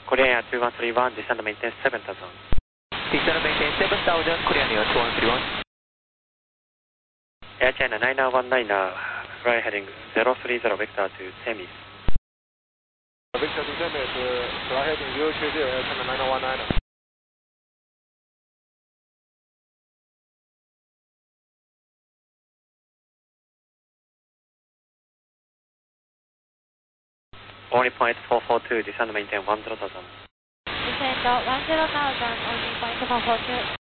Korean Air 2131, descend and maintain 7000. Descend and maintain 7000, Korean Air 2131. Air China 9919, fly heading 030 vector to Temis. Vector to Temis, fly heading 030, Air China 9919. Only point 442, descend and maintain 10,000. Descend 10,000, only point 442.